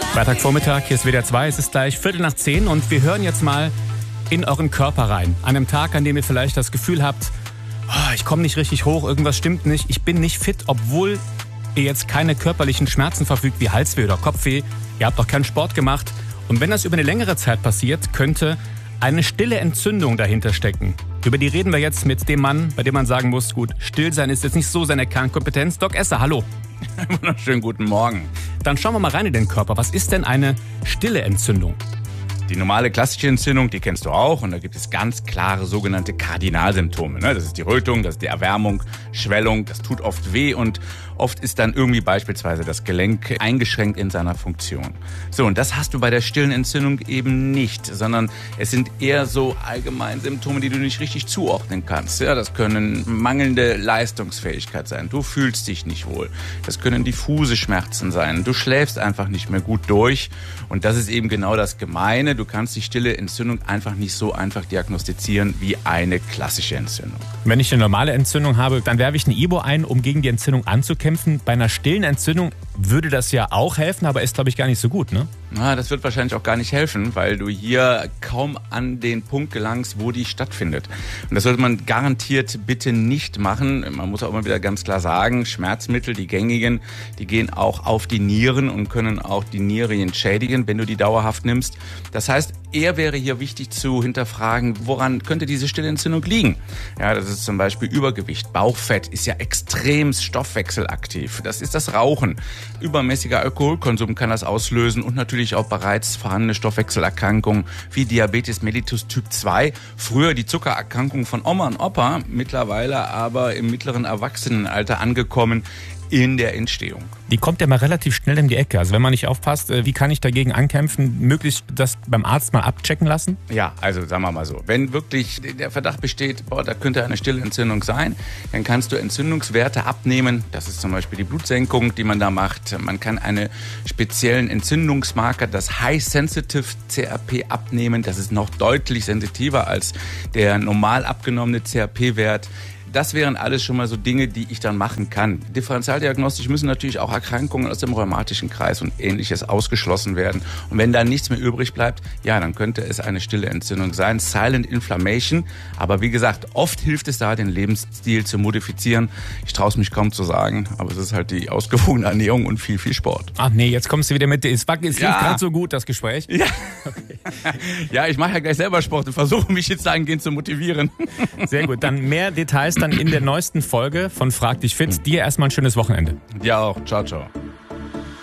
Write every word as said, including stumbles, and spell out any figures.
Freitagvormittag, hier ist W D R zwei, es ist gleich Viertel nach zehn und wir hören jetzt mal in euren Körper rein. An einem Tag, an dem ihr vielleicht das Gefühl habt, oh, ich komme nicht richtig hoch, irgendwas stimmt nicht, ich bin nicht fit, obwohl ihr jetzt keine körperlichen Schmerzen verfügt wie Halsweh oder Kopfweh, ihr habt auch keinen Sport gemacht. Und wenn das über eine längere Zeit passiert, könnte eine stille Entzündung dahinter stecken. Über die reden wir jetzt mit dem Mann, bei dem man sagen muss, gut, still sein ist jetzt nicht so seine Kernkompetenz. Doc Esser, hallo. Wunderschönen guten Morgen. Dann schauen wir mal rein in den Körper. Was ist denn eine stille Entzündung? Die normale klassische Entzündung, die kennst du auch. Und da gibt es ganz klare sogenannte Kardinalsymptome. Das ist die Rötung, das ist die Erwärmung, Schwellung. Das tut oft weh und oft ist dann irgendwie beispielsweise das Gelenk eingeschränkt in seiner Funktion. So, und das hast du bei der stillen Entzündung eben nicht, sondern es sind eher so allgemeine Symptome, die du nicht richtig zuordnen kannst. Ja, das können mangelnde Leistungsfähigkeit sein. Du fühlst dich nicht wohl. Das können diffuse Schmerzen sein. Du schläfst einfach nicht mehr gut durch. Und das ist eben genau das Gemeine. Du kannst die stille Entzündung einfach nicht so einfach diagnostizieren wie eine klassische Entzündung. Wenn ich eine normale Entzündung habe, dann werfe ich eine Ibo ein, um gegen die Entzündung anzukämpfen. Bei einer stillen Entzündung würde das ja auch helfen, aber ist, glaube ich, gar nicht so gut, ne? Na, das wird wahrscheinlich auch gar nicht helfen, weil du hier kaum an den Punkt gelangst, wo die stattfindet. Und das sollte man garantiert bitte nicht machen. Man muss auch immer wieder ganz klar sagen, Schmerzmittel, die gängigen, die gehen auch auf die Nieren und können auch die Nieren schädigen, wenn du die dauerhaft nimmst. Das heißt, eher wäre hier wichtig zu hinterfragen, woran könnte diese stille Entzündung liegen? Ja, das ist zum Beispiel Übergewicht. Bauchfett ist ja extrem stoffwechselaktiv. Das ist das Rauchen. Übermäßiger Alkoholkonsum kann das auslösen und natürlich auch bereits vorhandene Stoffwechselerkrankungen wie Diabetes mellitus Typ zwei. Früher die Zuckererkrankung von Oma und Opa, mittlerweile aber im mittleren Erwachsenenalter angekommen in der Entstehung. Die kommt ja mal relativ schnell in die Ecke. Also wenn man nicht aufpasst, wie kann ich dagegen ankämpfen? Möglichst das beim Arzt mal abchecken lassen? Ja, also sagen wir mal so. Wenn wirklich der Verdacht besteht, boah, da könnte eine stille Entzündung sein, dann kannst du Entzündungswerte abnehmen. Das ist zum Beispiel die Blutsenkung, die man da macht. Man kann einen speziellen Entzündungsmarker, das High Sensitive C R P, abnehmen. Das ist noch deutlich sensitiver als der normal abgenommene C R P-Wert. Das wären alles schon mal so Dinge, die ich dann machen kann. Differentialdiagnostisch müssen natürlich auch Erkrankungen aus dem rheumatischen Kreis und Ähnliches ausgeschlossen werden. Und wenn da nichts mehr übrig bleibt, ja, dann könnte es eine stille Entzündung sein. Silent Inflammation. Aber wie gesagt, oft hilft es da, den Lebensstil zu modifizieren. Ich traue es mich kaum zu sagen, aber es ist halt die ausgewogene Ernährung und viel, viel Sport. Ach nee, jetzt kommst du wieder mit. Es lief Ja. gerade so gut, das Gespräch. Ja, okay. Ja, ich mache ja gleich selber Sport und versuche mich jetzt dahingehend zu motivieren. Sehr gut, dann mehr Details dann in der neuesten Folge von Frag dich fit. Dir erstmal ein schönes Wochenende. Ja auch. Ciao, ciao.